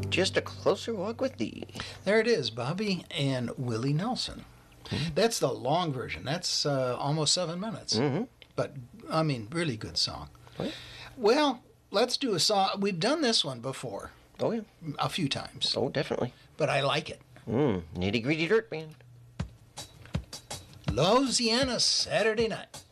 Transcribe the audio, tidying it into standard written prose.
Just a Closer Walk with Thee. There it is, Bobby and Willie Nelson. Mm-hmm. That's the long version. That's almost 7 minutes. Mm-hmm. But, I mean, really good song. Oh, yeah. Well, let's do a song. We've done this one before. Oh, yeah. A few times. Oh, definitely. But I like it. Nitty Gritty Dirt Band. Louisiana Saturday Night.